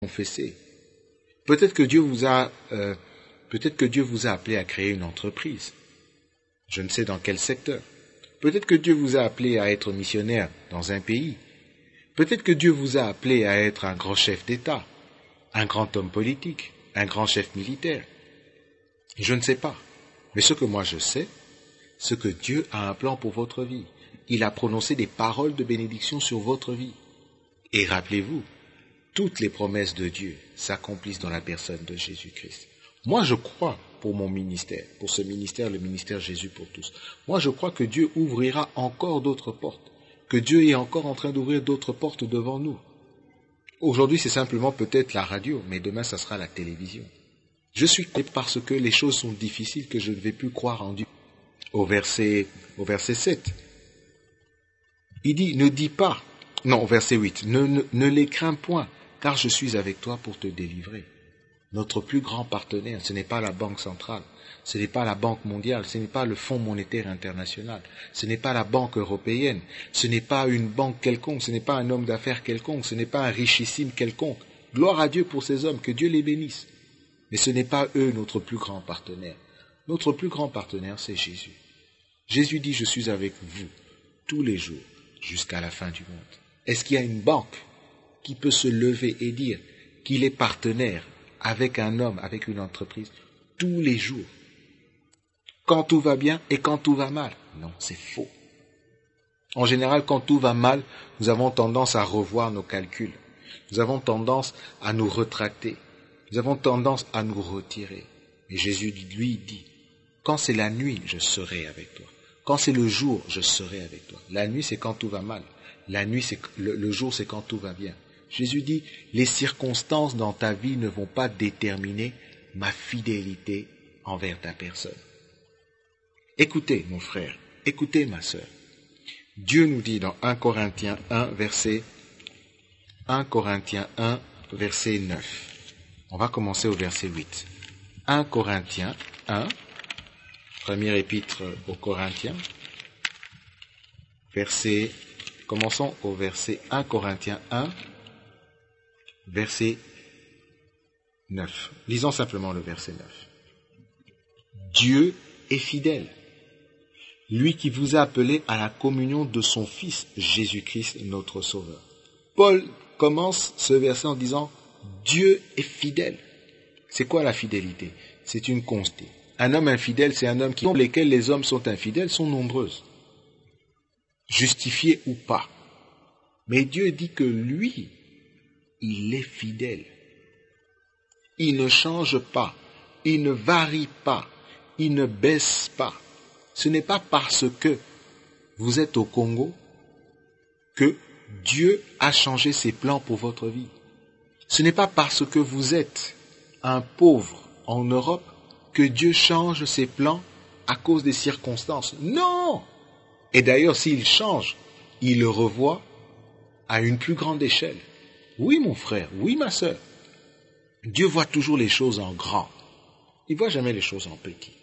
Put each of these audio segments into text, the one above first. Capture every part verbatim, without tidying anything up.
confesser. Peut-être que Dieu vous a, euh, peut-être que Dieu vous a appelé à créer une entreprise. Je ne sais dans quel secteur. Peut-être que Dieu vous a appelé à être missionnaire dans un pays. Peut-être que Dieu vous a appelé à être un grand chef d'État, un grand homme politique, un grand chef militaire. Je ne sais pas. Mais ce que moi je sais, c'est que Dieu a un plan pour votre vie. Il a prononcé des paroles de bénédiction sur votre vie. Et rappelez-vous, toutes les promesses de Dieu s'accomplissent dans la personne de Jésus-Christ. Moi, je crois pour mon ministère, pour ce ministère, le ministère Jésus pour tous. Moi, je crois que Dieu ouvrira encore d'autres portes, que Dieu est encore en train d'ouvrir d'autres portes devant nous. Aujourd'hui, c'est simplement peut-être la radio, mais demain, ça sera la télévision. Je suis parce que les choses sont difficiles que je ne vais plus croire en Dieu. Au verset, au verset sept, il dit, ne dis pas, non, au verset huit, ne, ne, ne les crains point, car je suis avec toi pour te délivrer. Notre plus grand partenaire, ce n'est pas la Banque centrale, ce n'est pas la Banque mondiale, ce n'est pas le Fonds monétaire international, ce n'est pas la Banque européenne, ce n'est pas une banque quelconque, ce n'est pas un homme d'affaires quelconque, ce n'est pas un richissime quelconque. Gloire à Dieu pour ces hommes, que Dieu les bénisse. Mais ce n'est pas eux notre plus grand partenaire. Notre plus grand partenaire, c'est Jésus. Jésus dit, je suis avec vous tous les jours jusqu'à la fin du monde. Est-ce qu'il y a une banque qui peut se lever et dire qu'il est partenaire avec un homme, avec une entreprise, tous les jours, quand tout va bien et quand tout va mal? Non, c'est faux. En général, quand tout va mal, nous avons tendance à revoir nos calculs. Nous avons tendance à nous retracter. Nous avons tendance à nous retirer. Mais Jésus, lui, dit, quand c'est la nuit, je serai avec toi. Quand c'est le jour, je serai avec toi. La nuit, c'est quand tout va mal. La nuit, c'est le, le jour, c'est quand tout va bien. Jésus dit, les circonstances dans ta vie ne vont pas déterminer ma fidélité envers ta personne. Écoutez, mon frère, écoutez, ma sœur. Dieu nous dit dans un Corinthiens un, verset, un Corinthiens un, verset neuf. On va commencer au verset huit. un Corinthiens un, première épître aux Corinthiens, verset, commençons au verset un Corinthiens un, verset neuf. Lisons simplement le verset neuf. Dieu est fidèle, lui qui vous a appelé à la communion de son Fils, Jésus-Christ, notre Sauveur. Paul commence ce verset en disant, Dieu est fidèle. C'est quoi la fidélité? C'est une constante. Un homme infidèle, c'est un homme qui, lesquels les hommes sont infidèles, sont nombreuses, justifiés ou pas. Mais Dieu dit que lui, il est fidèle. Il ne change pas, il ne varie pas, il ne baisse pas. Ce n'est pas parce que vous êtes au Congo que Dieu a changé ses plans pour votre vie. Ce n'est pas parce que vous êtes un pauvre en Europe que Dieu change ses plans à cause des circonstances. Non! Et d'ailleurs, s'il change, il le revoit à une plus grande échelle. Oui, mon frère, oui, ma sœur. Dieu voit toujours les choses en grand. Il ne voit jamais les choses en petit.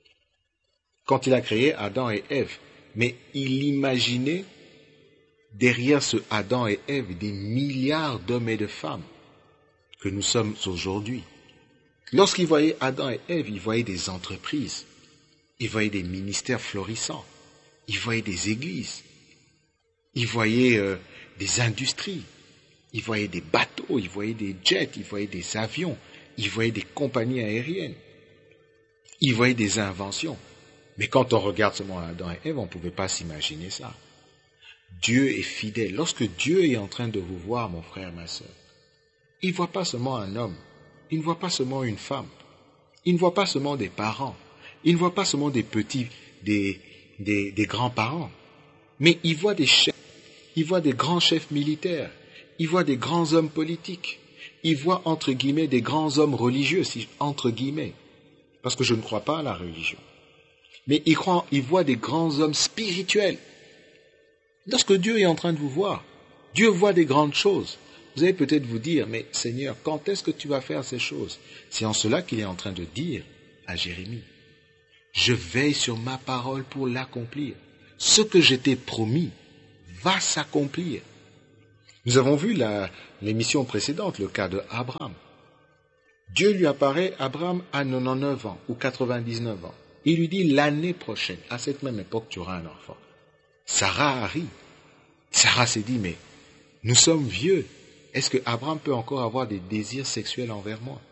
Quand il a créé Adam et Ève, mais il imaginait derrière ce Adam et Ève des milliards d'hommes et de femmes que nous sommes aujourd'hui. Lorsqu'il voyait Adam et Ève, il voyait des entreprises, il voyait des ministères florissants, il voyait des églises, il voyait euh, des industries, il voyait des bateaux, il voyait des jets, il voyait des avions, il voyait des compagnies aériennes, il voyait des inventions. Mais quand on regarde seulement Adam et Ève, on ne pouvait pas s'imaginer ça. Dieu est fidèle. Lorsque Dieu est en train de vous voir, mon frère, ma sœur, il ne voit pas seulement un homme, il ne voit pas seulement une femme, il ne voit pas seulement des parents, il ne voit pas seulement des petits, des, des, des grands-parents, mais il voit des chefs, il voit des grands chefs militaires, il voit des grands hommes politiques, il voit entre guillemets des grands hommes religieux, si, entre guillemets, parce que je ne crois pas à la religion. Mais il, croit, il voit des grands hommes spirituels. Lorsque Dieu est en train de vous voir, Dieu voit des grandes choses. Vous allez peut-être vous dire, mais Seigneur, quand est-ce que tu vas faire ces choses? C'est en cela qu'il est en train de dire à Jérémie, je veille sur ma parole pour l'accomplir. Ce que je t'ai promis va s'accomplir. Nous avons vu la, l'émission précédente, le cas de Abraham. Dieu lui apparaît, Abraham a quatre-vingt-dix-neuf ans ou quatre-vingt-dix-neuf ans. Il lui dit, l'année prochaine, à cette même époque, tu auras un enfant. Sarah rit. Sarah s'est dit, mais nous sommes vieux. Est-ce que Abraham peut encore avoir des désirs sexuels envers moi?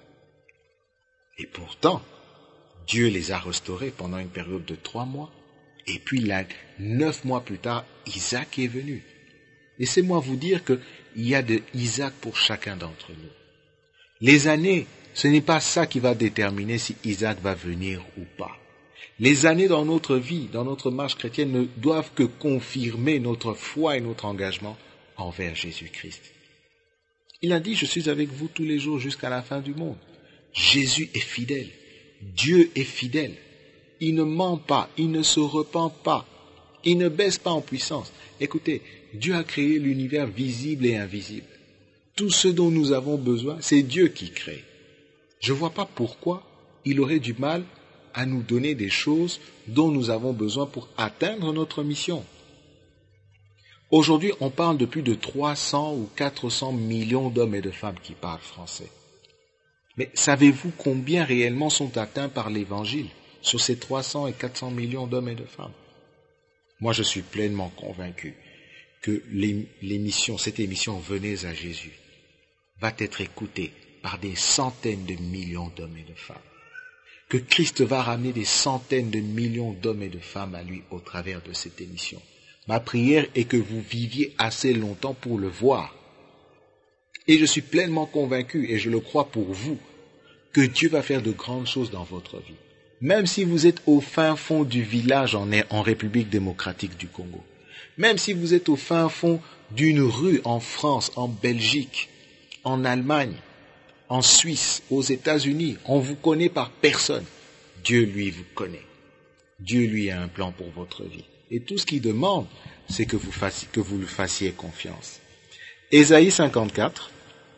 Et pourtant, Dieu les a restaurés pendant une période de trois mois. Et puis, là, neuf mois plus tard, Isaac est venu. Laissez-moi vous dire qu'il y a de Isaac pour chacun d'entre nous. Les années, ce n'est pas ça qui va déterminer si Isaac va venir ou pas. Les années dans notre vie, dans notre marche chrétienne, ne doivent que confirmer notre foi et notre engagement envers Jésus-Christ. Il a dit, je suis avec vous tous les jours jusqu'à la fin du monde. Jésus est fidèle. Dieu est fidèle. Il ne ment pas, il ne se repent pas, il ne baisse pas en puissance. Écoutez, Dieu a créé l'univers visible et invisible. Tout ce dont nous avons besoin, c'est Dieu qui crée. Je ne vois pas pourquoi il aurait du mal à nous donner des choses dont nous avons besoin pour atteindre notre mission. Aujourd'hui, on parle de plus de trois cents ou quatre cents millions d'hommes et de femmes qui parlent français. Mais savez-vous combien réellement sont atteints par l'Évangile sur ces trois cents et quatre cents millions d'hommes et de femmes? Moi, je suis pleinement convaincu que l'émission, cette émission « Venez à Jésus » va être écoutée par des centaines de millions d'hommes et de femmes. Que Christ va ramener des centaines de millions d'hommes et de femmes à lui au travers de cette émission. Ma prière est que vous viviez assez longtemps pour le voir. Et je suis pleinement convaincu, et je le crois pour vous, que Dieu va faire de grandes choses dans votre vie. Même si vous êtes au fin fond du village en, en République démocratique du Congo, même si vous êtes au fin fond d'une rue en France, en Belgique, en Allemagne, en Suisse, aux États-Unis, on vous connaît par personne. Dieu, lui, vous connaît. Dieu, lui, a un plan pour votre vie. Et tout ce qu'il demande, c'est que vous fassiez, que vous lui fassiez confiance. Ésaïe cinquante-quatre,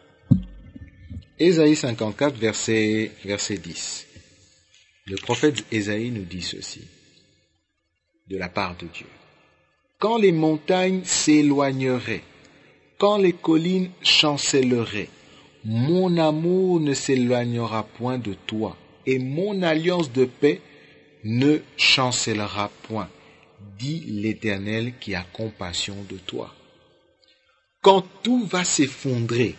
Ésaïe cinquante-quatre, verset, verset dix. Le prophète Ésaïe nous dit ceci, de la part de Dieu. Quand les montagnes s'éloigneraient, quand les collines chancelleraient, mon amour ne s'éloignera point de toi, et mon alliance de paix ne chancellera point, dit l'Éternel qui a compassion de toi. Quand tout va s'effondrer,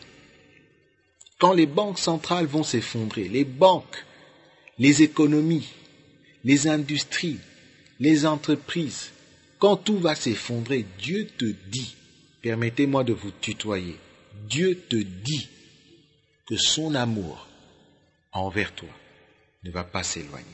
quand les banques centrales vont s'effondrer, les banques, les économies, les industries, les entreprises, quand tout va s'effondrer, Dieu te dit, permettez-moi de vous tutoyer, Dieu te dit que son amour envers toi ne va pas s'éloigner.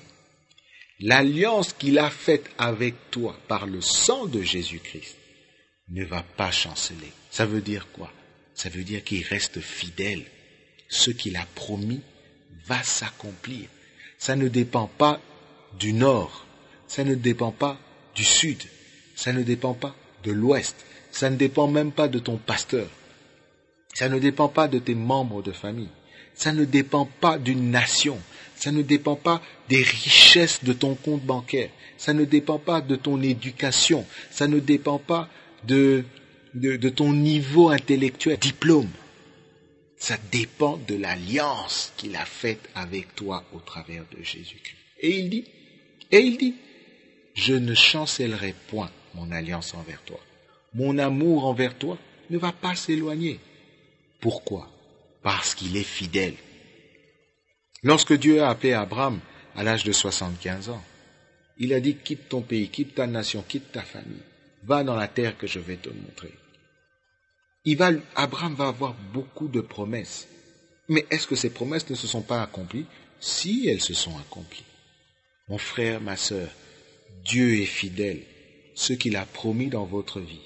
L'alliance qu'il a faite avec toi par le sang de Jésus-Christ ne va pas chanceler. Ça veut dire quoi? Ça veut dire qu'il reste fidèle. Ce qu'il a promis va s'accomplir. Ça ne dépend pas du nord, ça ne dépend pas du sud, ça ne dépend pas de l'ouest, ça ne dépend même pas de ton pasteur, ça ne dépend pas de tes membres de famille, ça ne dépend pas d'une nation, ça ne dépend pas des richesses de ton compte bancaire, ça ne dépend pas de ton éducation, ça ne dépend pas de, de, de ton niveau intellectuel, diplôme. Ça dépend de l'alliance qu'il a faite avec toi au travers de Jésus-Christ. Et il dit, et il dit, je ne chancellerai point mon alliance envers toi. Mon amour envers toi ne va pas s'éloigner. Pourquoi? Parce qu'il est fidèle. Lorsque Dieu a appelé Abraham à l'âge de soixante-quinze ans, il a dit, quitte ton pays, quitte ta nation, quitte ta famille, va dans la terre que je vais te montrer. Il va, Abraham va avoir beaucoup de promesses. Mais est-ce que ces promesses ne se sont pas accomplies? Si elles se sont accomplies. Mon frère, ma sœur, Dieu est fidèle. Ce qu'il a promis dans votre vie,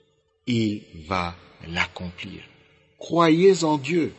il va l'accomplir. Croyez en Dieu.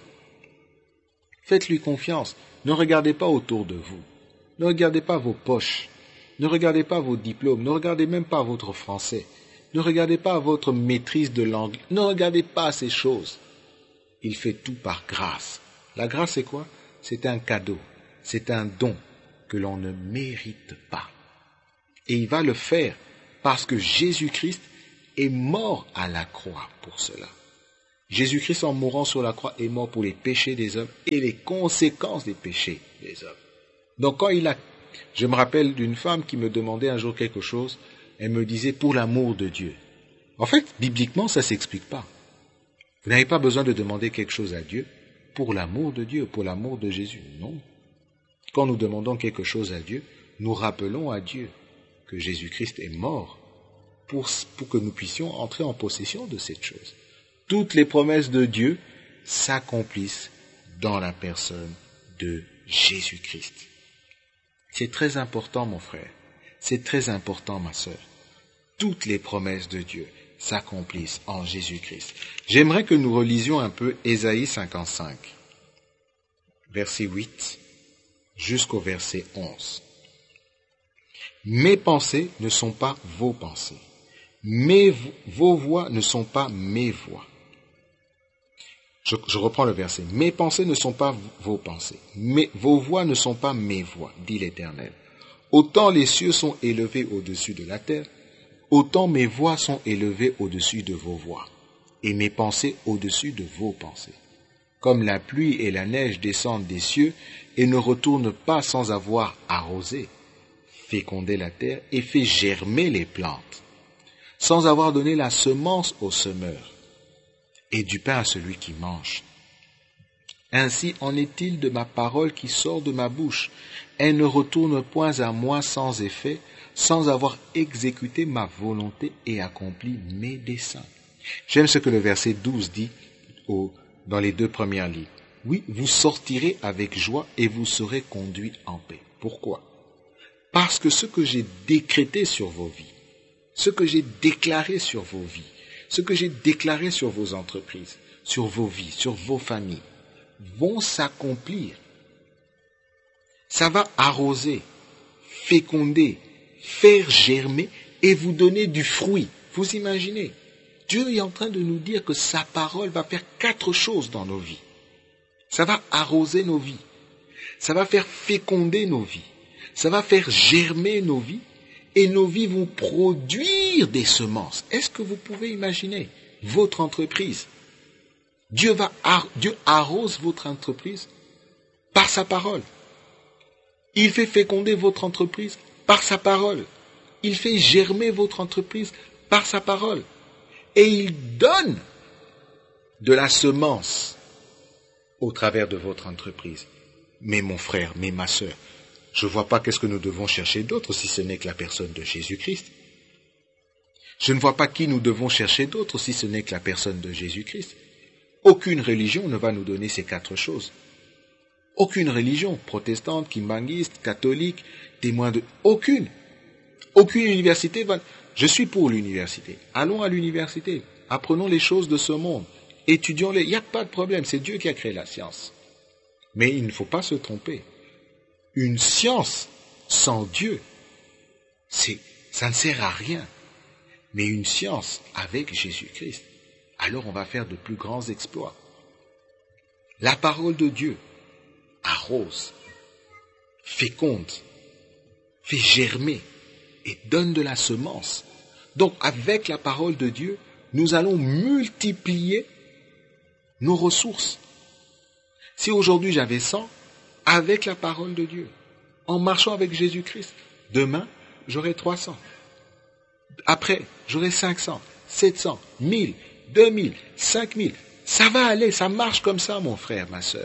Faites-lui confiance. Ne regardez pas autour de vous. Ne regardez pas vos poches. Ne regardez pas vos diplômes. Ne regardez même pas votre français. Ne regardez pas votre maîtrise de l'anglais. Ne regardez pas ces choses. Il fait tout par grâce. La grâce, c'est quoi? C'est un cadeau. C'est un don que l'on ne mérite pas. Et il va le faire parce que Jésus-Christ est mort à la croix pour cela. Jésus-Christ, en mourant sur la croix, est mort pour les péchés des hommes et les conséquences des péchés des hommes. Donc quand il a... Je me rappelle d'une femme qui me demandait un jour quelque chose, elle me disait « pour l'amour de Dieu ». En fait, bibliquement, ça ne s'explique pas. Vous n'avez pas besoin de demander quelque chose à Dieu pour l'amour de Dieu, pour l'amour de Jésus. Non. Quand nous demandons quelque chose à Dieu, nous rappelons à Dieu que Jésus-Christ est mort pour, pour que nous puissions entrer en possession de cette chose. Toutes les promesses de Dieu s'accomplissent dans la personne de Jésus-Christ. C'est très important, mon frère. C'est très important, ma sœur. Toutes les promesses de Dieu s'accomplissent en Jésus-Christ. J'aimerais que nous relisions un peu Ésaïe cinquante-cinq, verset huit, jusqu'au verset onze. Mes pensées ne sont pas vos pensées. Mes, vos voix ne sont pas mes voix. Je, je reprends le verset. Mes pensées ne sont pas vos pensées. Mes, vos voix ne sont pas mes voix, dit l'Éternel. Autant les cieux sont élevés au-dessus de la terre, autant mes voix sont élevées au-dessus de vos voix, et mes pensées au-dessus de vos pensées. Comme la pluie et la neige descendent des cieux et ne retournent pas sans avoir arrosé, fécondé la terre et fait germer les plantes, sans avoir donné la semence au semeur, et du pain à celui qui mange. Ainsi en est-il de ma parole qui sort de ma bouche. Elle ne retourne point à moi sans effet, sans avoir exécuté ma volonté et accompli mes desseins. J'aime ce que le verset douze dit au, dans les deux premières lignes. Oui, vous sortirez avec joie et vous serez conduits en paix. Pourquoi? Parce que ce que j'ai décrété sur vos vies, ce que j'ai déclaré sur vos vies, ce que j'ai déclaré sur vos entreprises, sur vos vies, sur vos familles, vont s'accomplir. Ça va arroser, féconder, faire germer et vous donner du fruit. Vous imaginez, Dieu est en train de nous dire que sa parole va faire quatre choses dans nos vies. Ça va arroser nos vies, ça va faire féconder nos vies, ça va faire germer nos vies et nos vies vont produire des semences. Est-ce que vous pouvez imaginer votre entreprise? Dieu, va, Dieu arrose votre entreprise par sa parole. Il fait féconder votre entreprise par sa parole. Il fait germer votre entreprise par sa parole. Et il donne de la semence au travers de votre entreprise. Mais mon frère, mais ma sœur, je ne vois pas qu'est-ce que nous devons chercher d'autre si ce n'est que la personne de Jésus-Christ. Je ne vois pas qui nous devons chercher d'autre si ce n'est que la personne de Jésus-Christ. Aucune religion ne va nous donner ces quatre choses. Aucune religion, protestante, kimbanguiste, catholique, témoin de... Aucune. Aucune université va... Je suis pour l'université. Allons à l'université. Apprenons les choses de ce monde. Étudions-les. Il n'y a pas de problème. C'est Dieu qui a créé la science. Mais il ne faut pas se tromper. Une science sans Dieu, c'est, ça ne sert à rien. Mais une science avec Jésus-Christ, alors on va faire de plus grands exploits. La parole de Dieu arrose, féconde, fait germer et donne de la semence. Donc avec la parole de Dieu, nous allons multiplier nos ressources. Si aujourd'hui j'avais cent, avec la parole de Dieu, en marchant avec Jésus-Christ, demain j'aurai trois cents. Après, j'aurai cinq cents, sept cents, mille, deux mille, cinq mille. Ça va aller, ça marche comme ça, mon frère, ma sœur.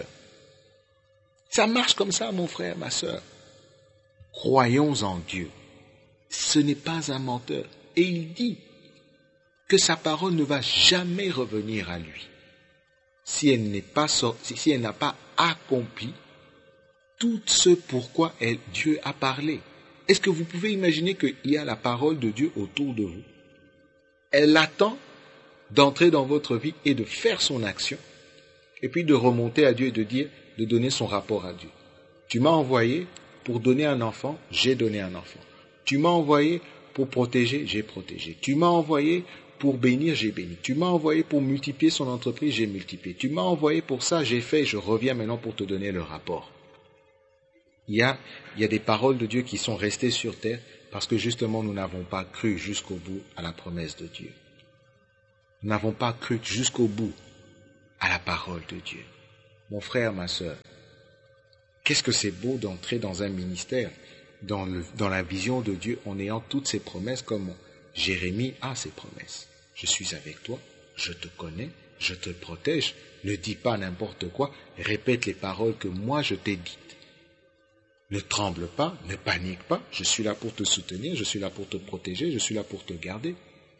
Ça marche comme ça, mon frère, ma sœur. Croyons en Dieu. Ce n'est pas un menteur. Et il dit que sa parole ne va jamais revenir à lui si elle n'est pas sortie, si elle n'a pas accompli tout ce pourquoi elle, Dieu a parlé. Est-ce que vous pouvez imaginer qu'il y a la parole de Dieu autour de vous? Elle attend d'entrer dans votre vie et de faire son action, et puis de remonter à Dieu et de dire, de donner son rapport à Dieu. Tu m'as envoyé pour donner un enfant, j'ai donné un enfant. Tu m'as envoyé pour protéger, j'ai protégé. Tu m'as envoyé pour bénir, j'ai béni. Tu m'as envoyé pour multiplier son entreprise, j'ai multiplié. Tu m'as envoyé pour ça, j'ai fait, et je reviens maintenant pour te donner le rapport. Il y a, il y a des paroles de Dieu qui sont restées sur terre parce que justement nous n'avons pas cru jusqu'au bout à la promesse de Dieu. Nous n'avons pas cru jusqu'au bout à la parole de Dieu. Mon frère, ma sœur, qu'est-ce que c'est beau d'entrer dans un ministère, dans, le, dans la vision de Dieu, en ayant toutes ces promesses comme Jérémie a ses promesses. Je suis avec toi, je te connais, je te protège, ne dis pas n'importe quoi, répète les paroles que moi je t'ai dites. Ne tremble pas, ne panique pas, je suis là pour te soutenir, je suis là pour te protéger, je suis là pour te garder.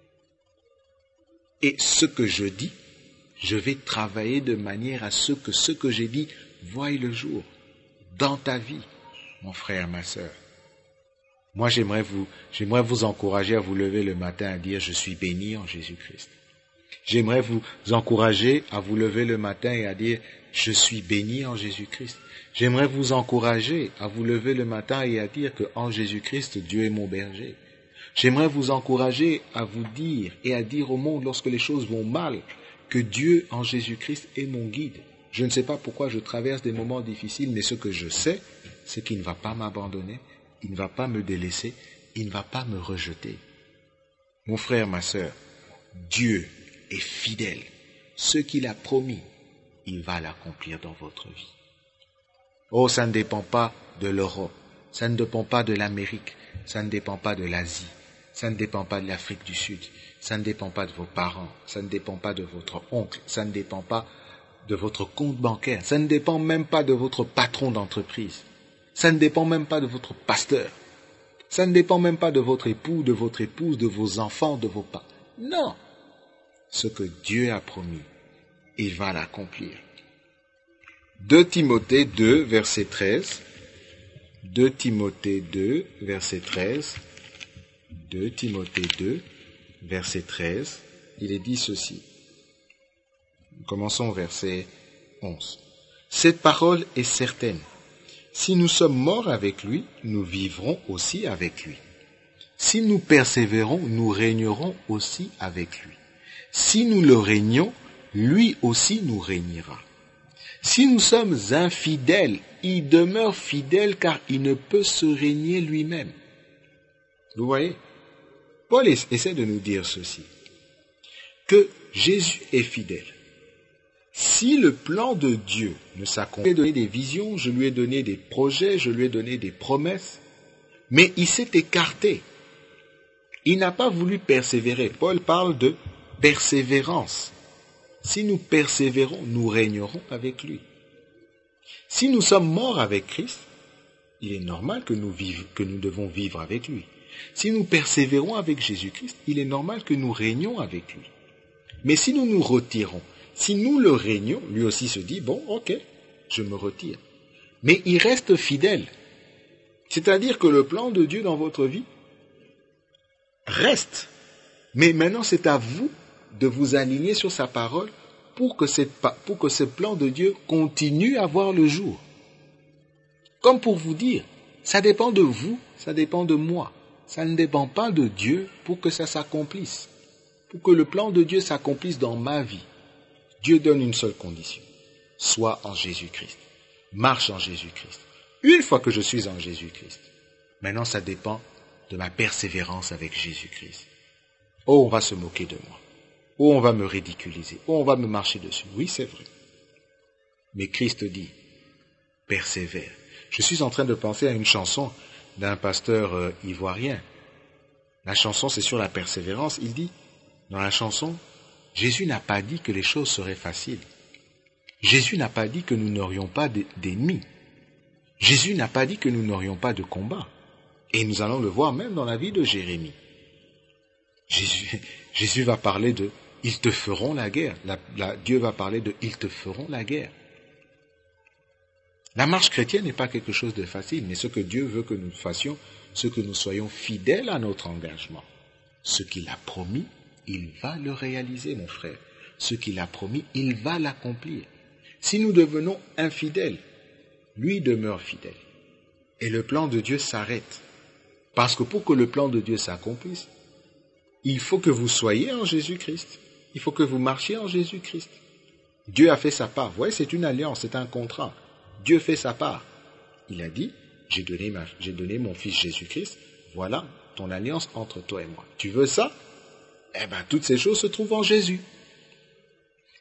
Et ce que je dis, je vais travailler de manière à ce que ce que j'ai dit voie le jour dans ta vie, mon frère, ma sœur. Moi, j'aimerais vous, j'aimerais vous encourager à vous lever le matin à dire « Je suis béni en Jésus-Christ ». J'aimerais vous encourager à vous lever le matin et à dire « Je suis béni en Jésus-Christ ». J'aimerais vous encourager à vous lever le matin et à dire que en Jésus-Christ, Dieu est mon berger. J'aimerais vous encourager à vous dire et à dire au monde lorsque les choses vont mal que Dieu en Jésus-Christ est mon guide. Je ne sais pas pourquoi je traverse des moments difficiles, mais ce que je sais, c'est qu'il ne va pas m'abandonner, il ne va pas me délaisser, il ne va pas me rejeter. Mon frère, ma sœur, Dieu est fidèle. Ce qu'il a promis, il va l'accomplir dans votre vie. Oh, ça ne dépend pas de l'Europe, ça ne dépend pas de l'Amérique, ça ne dépend pas de l'Asie, ça ne dépend pas de l'Afrique du Sud, ça ne dépend pas de vos parents, ça ne dépend pas de votre oncle, ça ne dépend pas de votre compte bancaire, ça ne dépend même pas de votre patron d'entreprise, ça ne dépend même pas de votre pasteur, ça ne dépend même pas de votre époux, de votre épouse, de vos enfants, de vos parents. Non! Ce que Dieu a promis, il va l'accomplir. deux Timothée deux, verset treize. deux Timothée deux, verset treize. deux Timothée deux, verset treize. Il est dit ceci. Commençons au verset onze. Cette parole est certaine. Si nous sommes morts avec lui, nous vivrons aussi avec lui. Si nous persévérons, nous régnerons aussi avec lui. Si nous le régnons, lui aussi nous régnera. Si nous sommes infidèles, il demeure fidèle car il ne peut se régner lui-même. Vous voyez? Paul essaie de nous dire ceci, que Jésus est fidèle. Si le plan de Dieu ne s'accomplit, je lui ai donné des visions, je lui ai donné des projets, je lui ai donné des promesses, mais il s'est écarté. Il n'a pas voulu persévérer. Paul parle de persévérance. Si nous persévérons, nous régnerons avec lui. Si nous sommes morts avec Christ, il est normal que nous, vive, que nous devons vivre avec lui. Si nous persévérons avec Jésus-Christ, il est normal que nous régnions avec lui. Mais si nous nous retirons, si nous le régnons, lui aussi se dit, bon, ok, je me retire. Mais il reste fidèle. C'est-à-dire que le plan de Dieu dans votre vie reste. Mais maintenant, c'est à vous de vous aligner sur sa parole pour que, cette, pour que ce plan de Dieu continue à voir le jour. Comme pour vous dire, ça dépend de vous, ça dépend de moi. Ça ne dépend pas de Dieu pour que ça s'accomplisse. Pour que le plan de Dieu s'accomplisse dans ma vie. Dieu donne une seule condition. Sois en Jésus-Christ. Marche en Jésus-Christ. Une fois que je suis en Jésus-Christ, maintenant ça dépend de ma persévérance avec Jésus-Christ. Oh, on va se moquer de moi. Oh, on va me ridiculiser. Oh, on va me marcher dessus. Oui, c'est vrai. Mais Christ dit, persévère. Je suis en train de penser à une chanson d'un pasteur euh, ivoirien. La chanson, c'est sur la persévérance. Il dit, dans la chanson, Jésus n'a pas dit que les choses seraient faciles. Jésus n'a pas dit que nous n'aurions pas d'ennemis. Jésus n'a pas dit que nous n'aurions pas de combat. Et nous allons le voir même dans la vie de Jérémie. Jésus, Jésus va parler de « ils te feront la guerre ». La, la, Dieu va parler de « ils te feront la guerre ». La marche chrétienne n'est pas quelque chose de facile, mais ce que Dieu veut que nous fassions, c'est que nous soyons fidèles à notre engagement. Ce qu'il a promis, il va le réaliser, mon frère. Ce qu'il a promis, il va l'accomplir. Si nous devenons infidèles, lui demeure fidèle. Et le plan de Dieu s'arrête. Parce que pour que le plan de Dieu s'accomplisse, il faut que vous soyez en Jésus-Christ. Il faut que vous marchiez en Jésus-Christ. Dieu a fait sa part. Vous voyez, c'est une alliance, c'est un contrat. Dieu fait sa part. Il a dit, j'ai donné, ma, j'ai donné mon fils Jésus-Christ, voilà ton alliance entre toi et moi. Tu veux ça? Eh bien, toutes ces choses se trouvent en Jésus.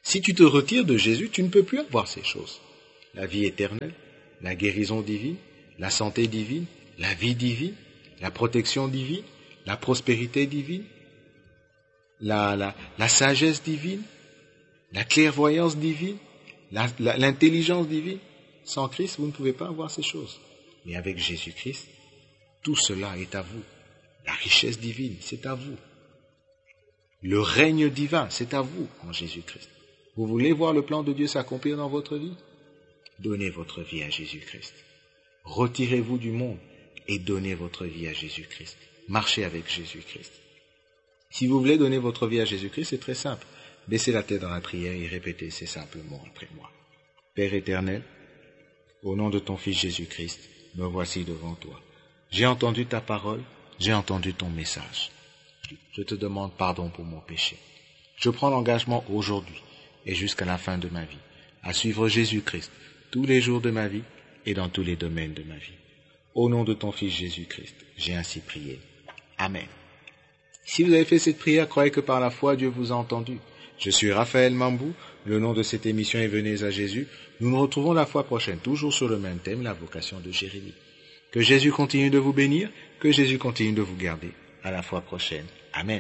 Si tu te retires de Jésus, tu ne peux plus avoir ces choses. La vie éternelle, la guérison divine, la santé divine, la vie divine, la protection divine, la prospérité divine, la, la, la sagesse divine, la clairvoyance divine, la, la, l'intelligence divine. Sans Christ, vous ne pouvez pas avoir ces choses. Mais avec Jésus-Christ, tout cela est à vous. La richesse divine, c'est à vous. Le règne divin, c'est à vous en Jésus-Christ. Vous voulez voir le plan de Dieu s'accomplir dans votre vie? Donnez votre vie à Jésus-Christ. Retirez-vous du monde et donnez votre vie à Jésus-Christ. Marchez avec Jésus-Christ. Si vous voulez donner votre vie à Jésus-Christ, c'est très simple. Baissez la tête dans la prière et répétez ces simples mots après moi. Père éternel, au nom de ton Fils Jésus-Christ, me voici devant toi. J'ai entendu ta parole, j'ai entendu ton message. Je te demande pardon pour mon péché. Je prends l'engagement aujourd'hui et jusqu'à la fin de ma vie à suivre Jésus-Christ tous les jours de ma vie et dans tous les domaines de ma vie. Au nom de ton Fils Jésus-Christ, j'ai ainsi prié. Amen. Si vous avez fait cette prière, croyez que par la foi, Dieu vous a entendu. Je suis Raphaël Mambou, le nom de cette émission est Venez à Jésus. Nous nous retrouvons la fois prochaine, toujours sur le même thème, la vocation de Jérémie. Que Jésus continue de vous bénir, que Jésus continue de vous garder. À la fois prochaine. Amen.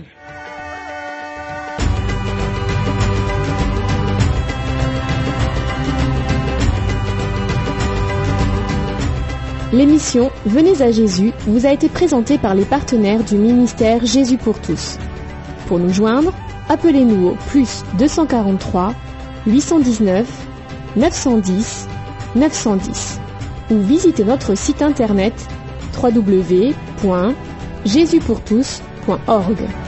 L'émission Venez à Jésus vous a été présentée par les partenaires du ministère Jésus pour tous. Pour nous joindre, appelez-nous au plus deux cent quarante-trois, huit cent dix-neuf, neuf cent dix, neuf cent dix ou visitez notre site internet w w w point jésus pour tous point org.